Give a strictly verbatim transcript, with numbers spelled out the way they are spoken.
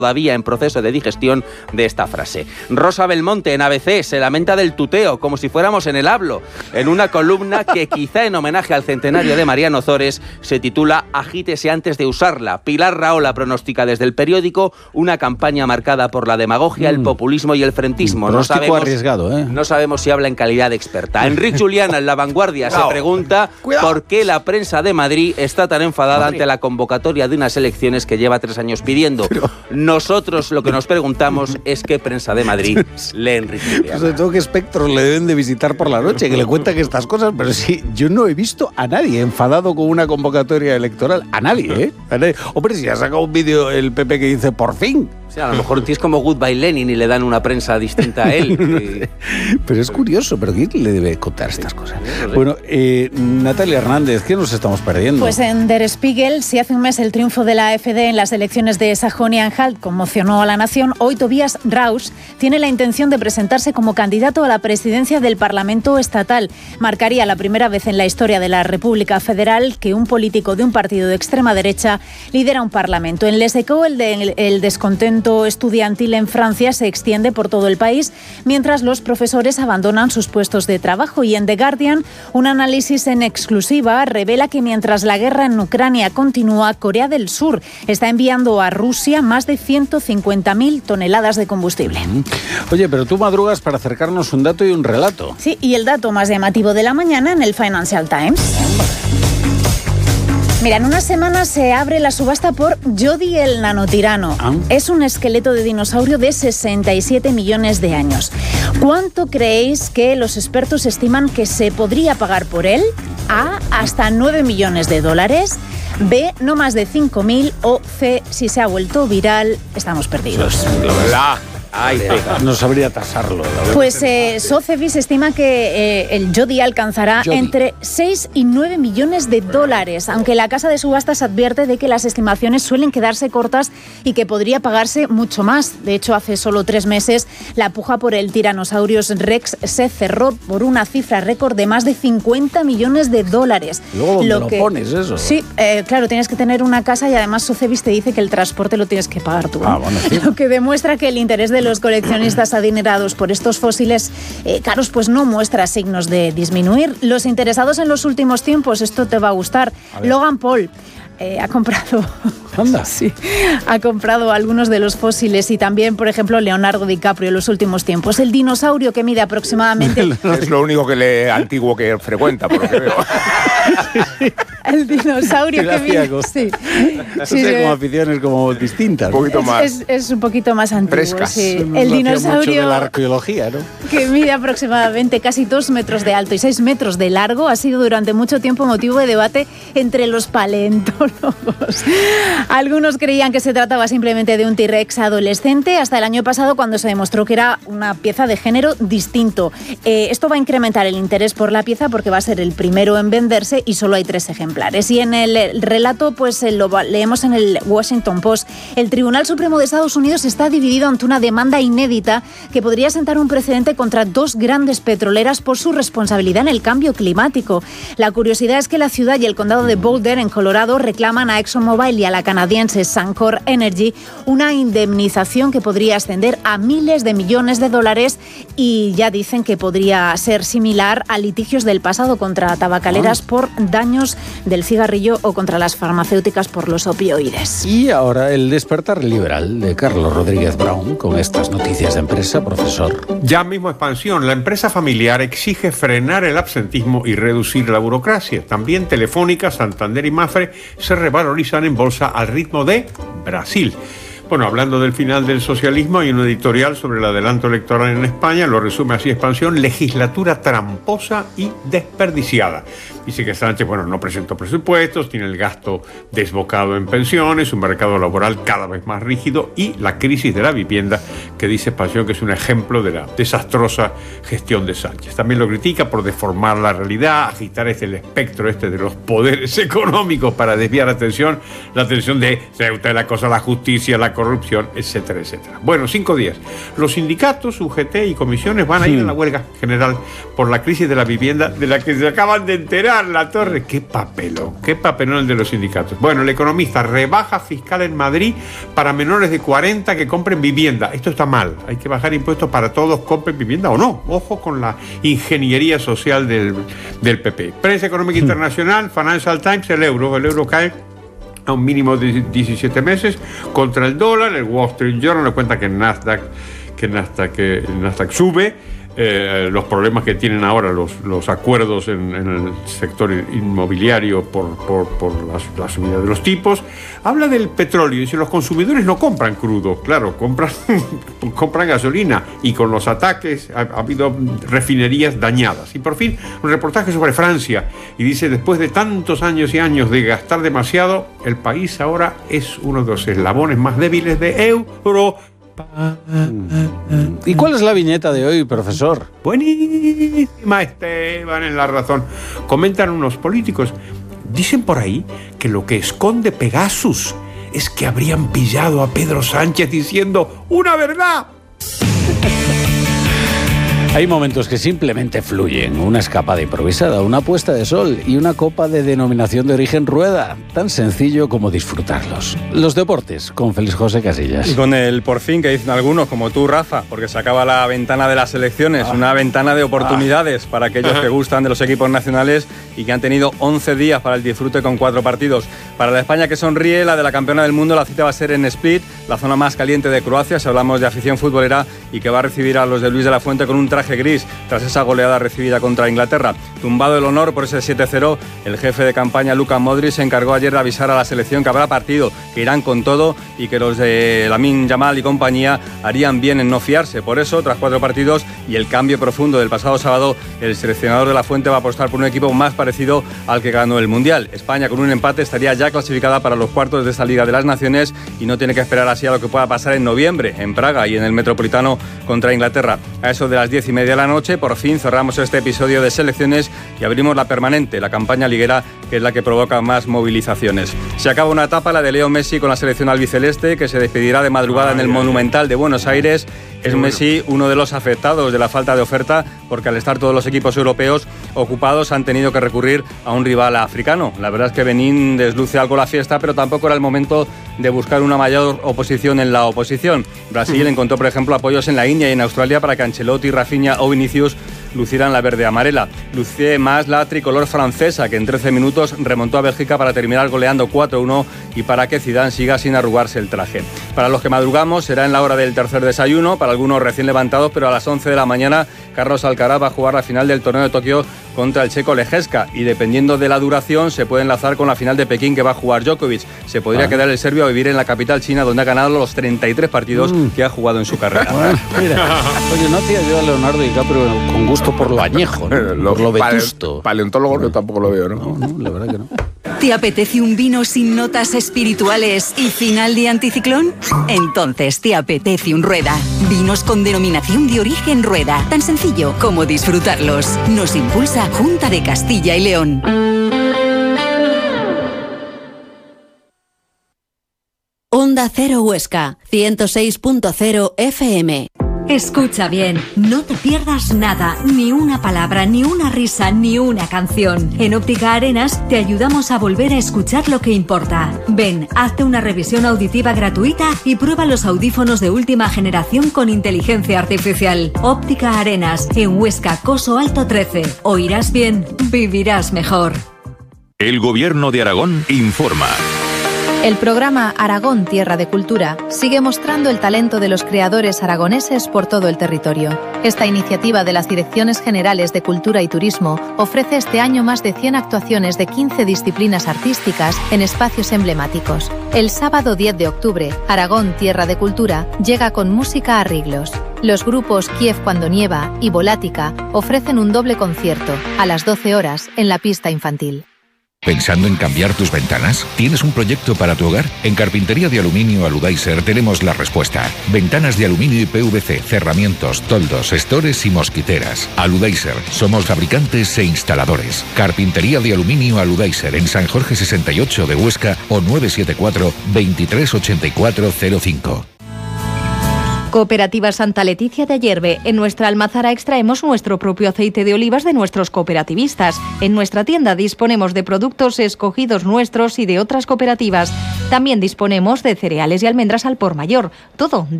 todavía en proceso de digestión de esta frase. Rosa Belmonte en A B C se lamenta del tuteo, como si fuéramos en el hablo, en una columna que quizá en homenaje al centenario de Mariano Ozores se titula Agítese antes de usarla. Pilar Rahola pronostica desde el periódico una campaña marcada por la demagogia, mm. el populismo y el frentismo. No sabemos, arriesgado, ¿eh? no sabemos si habla en calidad de experta. Enrique Juliana en La Vanguardia se pregunta Cuidado. por qué la prensa de Madrid está tan enfadada Madrid. ante la convocatoria de unas elecciones que lleva tres años pidiendo. Pero... Nosotros lo que nos preguntamos es qué prensa de Madrid lee Enrique Juliana. Sobre todo qué espectros le deben de visitar por la noche, que le cuentan estas cosas, pero sí, yo no he visto a nadie enfadado con una convocatoria electoral. A nadie, ¿eh? A nadie. Hombre, si ha sacado un vídeo el P P que dice por fin. O sea, a lo mejor es como Goodbye Lenin y le dan una prensa distinta a él. No sé. Pero es curioso, pero ¿quién le debe contar estas cosas? No sé. Bueno, eh, Natalia Hernández, ¿qué nos estamos perdiendo? Pues en Der Spiegel, si hace un mes el triunfo de la AfD en las elecciones de Sajonia-Anhalt conmocionó a la nación, hoy Tobias Rausch tiene la intención de presentarse como candidato a la presidencia del Parlamento Estatal. Marcaría la primera vez en la historia de la República Federal que un político de un partido de extrema derecha lidera un parlamento. En Les Echos, el, de, el descontento estudiantil en Francia se extiende por todo el país, mientras los profesores abandonan sus puestos de trabajo. Y en The Guardian, un análisis en exclusiva revela que mientras la guerra en Ucrania continúa, Corea del Sur está enviando a Rusia más de ciento cincuenta mil toneladas de combustible. Oye, pero tú madrugas para acercarnos un dato y un relato. Sí, y el dato más llamativo de la mañana en el Financial Times. Mira, en unas semanas se abre la subasta por Jody el nanotirano. ¿Ah? Es un esqueleto de dinosaurio de sesenta y siete millones de años. ¿Cuánto creéis que los expertos estiman que se podría pagar por él? A, hasta nueve millones de dólares. B, no más de cinco mil. O C, si se ha vuelto viral, estamos perdidos. La Ay, no sabría tasarlo. Pues eh, Sotheby's estima que eh, el Jody alcanzará Jody. entre seis y nueve millones de dólares, aunque la casa de subastas advierte de que las estimaciones suelen quedarse cortas y que podría pagarse mucho más. De hecho, hace solo tres meses la puja por el Tyrannosaurus Rex se cerró por una cifra récord de más de cincuenta millones de dólares. Luego, ¿dónde lo, lo que, pones eso? Sí, eh, claro, tienes que tener una casa y además Sotheby's te dice que el transporte lo tienes que pagar tú. Ah, bueno, sí. Lo que demuestra que el interés de los coleccionistas adinerados por estos fósiles eh, caros pues no muestra signos de disminuir. Los interesados en los últimos tiempos, esto te va a gustar. A Logan Paul eh, ha comprado... Anda. Sí, ha comprado algunos de los fósiles y también, por ejemplo, Leonardo DiCaprio en los últimos tiempos. El dinosaurio que mide aproximadamente... Es lo único que lee antiguo que frecuenta, por lo que veo. El dinosaurio que mide... Sí. No sí, sé, como aficiones como distintas. Un poquito es, más. Es, es un poquito más antiguo. Frescas. Sí. El dinosaurio... de la arqueología, ¿no? Que mide aproximadamente casi dos metros de alto y seis metros de largo, ha sido durante mucho tiempo motivo de debate entre los paleontólogos. Algunos creían que se trataba simplemente de un T-Rex adolescente hasta el año pasado, cuando se demostró que era una pieza de género distinto. Eh, esto va a incrementar el interés por la pieza porque va a ser el primero en venderse y solo hay tres ejemplares. Y en el relato, pues lo leemos en el Washington Post. El Tribunal Supremo de Estados Unidos está dividido ante una demanda inédita que podría sentar un precedente contra dos grandes petroleras por su responsabilidad en el cambio climático. La curiosidad es que la ciudad y el condado de Boulder, en Colorado, reclaman a ExxonMobil y a la canadiense Suncor Energy una indemnización que podría ascender a miles de millones de dólares y ya dicen que podría ser similar a litigios del pasado contra tabacaleras por daños del cigarrillo o contra las farmacéuticas por los opioides. Y ahora el despertar liberal de Carlos Rodríguez Brown con estas noticias de empresa, profesor. Ya mismo expansión. La empresa familiar exige frenar el absentismo y reducir la burocracia. También Telefónica, Santander y Mafre se revalorizan en bolsa al ritmo de Brasil. Bueno, hablando del final del socialismo, hay un editorial sobre el adelanto electoral en España, lo resume así Expansión: legislatura tramposa y desperdiciada. Dice que Sánchez, bueno, no presentó presupuestos, tiene el gasto desbocado en pensiones, un mercado laboral cada vez más rígido y la crisis de la vivienda que dice Expansión que es un ejemplo de la desastrosa gestión de Sánchez. También lo critica por deformar la realidad, agitar este, el espectro este de los poderes económicos para desviar la atención, la atención de Ceuta, la cosa, la justicia, la corrupción, etcétera, etcétera. Bueno, cinco días. Los sindicatos, U G T y comisiones van a ir a la huelga general por la crisis de la vivienda de la que se acaban de enterar, La Torre. ¡Qué papelón! ¡Qué papelón el de los sindicatos! Bueno, el economista, rebaja fiscal en Madrid para menores de cuarenta que compren vivienda. Esto está mal. Hay que bajar impuestos para todos, compren vivienda o no. Ojo con la ingeniería social del, del P P. Prensa Económica Internacional, Financial Times, el euro. El euro cae a un mínimo de diecisiete meses contra el dólar. El Wall Street Journal nos cuenta que el Nasdaq, que el Nasdaq, que el Nasdaq sube. Eh, los problemas que tienen ahora los, los acuerdos en, en el sector inmobiliario por, por, por la, la subida de los tipos. Habla del petróleo, dice los consumidores no compran crudo, claro, compran, compran gasolina, y con los ataques ha, ha habido refinerías dañadas. Y por fin un reportaje sobre Francia, y dice: después de tantos años y años de gastar demasiado, el país ahora es uno de los eslabones más débiles de Europa. ¿Y cuál es la viñeta de hoy, profesor? Buenísima, Esteban, en La Razón. Comentan unos políticos, dicen por ahí que lo que esconde Pegasus es que habrían pillado a Pedro Sánchez diciendo una verdad. Hay momentos que simplemente fluyen. Una escapada improvisada, una puesta de sol y una copa de denominación de origen Rueda. Tan sencillo como disfrutarlos. Los deportes, con Félix José Casillas. Y con el por fin que dicen algunos, como tú, Rafa, porque se acaba la ventana de las elecciones, ah. una ventana de oportunidades ah. para aquellos que gustan de los equipos nacionales y que han tenido once días para el disfrute con cuatro partidos. Para la España que sonríe, la de la campeona del mundo, la cita va a ser en Split, la zona más caliente de Croacia, si hablamos de afición futbolera, y que va a recibir a los de Luis de la Fuente con un traje gris tras esa goleada recibida contra Inglaterra. Tumbado el honor por ese siete cero, el jefe de campaña Luka Modric se encargó ayer de avisar a la selección que habrá partido, que irán con todo y que los de Lamine Yamal y compañía harían bien en no fiarse. Por eso, tras cuatro partidos y el cambio profundo del pasado sábado, el seleccionador de la Fuente va a apostar por un equipo más parecido al que ganó el Mundial. España, con un empate, estaría ya clasificada para los cuartos de esta Liga de las Naciones y no tiene que esperar así a lo que pueda pasar en noviembre en Praga y en el Metropolitano contra Inglaterra. A eso de las diez y media de la noche, por fin cerramos este episodio de selecciones y abrimos la permanente, la campaña liguera, que es la que provoca más movilizaciones. Se acaba una etapa, la de Leo Messi con la selección albiceleste, que se despedirá de madrugada en el Monumental de Buenos Aires. Es Messi uno de los afectados de la falta de oferta, porque al estar todos los equipos europeos ocupados han tenido que recurrir a un rival africano. La verdad es que Benín desluce algo la fiesta, pero tampoco era el momento de buscar una mayor oposición en la oposición. Brasil encontró, por ejemplo, apoyos en la India y en Australia para que Ancelotti, Rafinha o Vinicius lucieran la verde amarela. Luce más la tricolor francesa, que en trece minutos remontó a Bélgica para terminar goleando cuatro uno y para que Zidane siga sin arrugarse el traje. Para los que madrugamos será en la hora del tercer desayuno, para algunos recién levantados, pero a las once de la mañana Carlos Alcaraz va a jugar la final del torneo de Tokio contra el checo Lejeska, y dependiendo de la duración se puede enlazar con la final de Pekín que va a jugar Djokovic. Se podría ah. quedar el serbio a vivir en la capital china, donde ha ganado los treinta y tres partidos mm. que ha jugado en su carrera. Bueno, mira. Oye, no hacía yo a Leonardo DiCaprio con gusto por lo añejo, ¿no? lo, por lo vetusto. Paleontólogo no, yo tampoco lo veo, ¿no? No, no, la verdad que no. ¿Te apetece un vino sin notas espirituales y final de anticiclón? Entonces te apetece un Rueda. Vinos con denominación de origen Rueda. Tan sencillo como disfrutarlos. Nos impulsa Junta de Castilla y León. Onda Cero Huesca, ciento seis punto cero F M. Escucha bien, no te pierdas nada, ni una palabra, ni una risa, ni una canción. En Óptica Arenas te ayudamos a volver a escuchar lo que importa. Ven, hazte una revisión auditiva gratuita y prueba los audífonos de última generación con inteligencia artificial. Óptica Arenas, en Huesca, Coso Alto trece. Oirás bien, vivirás mejor. El Gobierno de Aragón informa. El programa Aragón Tierra de Cultura sigue mostrando el talento de los creadores aragoneses por todo el territorio. Esta iniciativa de las Direcciones Generales de Cultura y Turismo ofrece este año más de cien actuaciones de quince disciplinas artísticas en espacios emblemáticos. El sábado diez de octubre, Aragón Tierra de Cultura llega con música a Riglos. Los grupos Kiev Cuando Nieva y Volática ofrecen un doble concierto a las doce horas en la pista infantil. ¿Pensando en cambiar tus ventanas? ¿Tienes un proyecto para tu hogar? En Carpintería de Aluminio Aludaiser tenemos la respuesta. Ventanas de aluminio y P V C, cerramientos, toldos, estores y mosquiteras. Aludaiser, somos fabricantes e instaladores. Carpintería de Aluminio Aludaiser en San Jorge sesenta y ocho de Huesca o nueve siete cuatro, veintitrés ochenta y cuatro cero cinco. Cooperativa Santa Leticia de Ayerbe. En nuestra almazara extraemos nuestro propio aceite de olivas de nuestros cooperativistas. En nuestra tienda disponemos de productos escogidos nuestros y de otras cooperativas. También disponemos de cereales y almendras al por mayor. Todo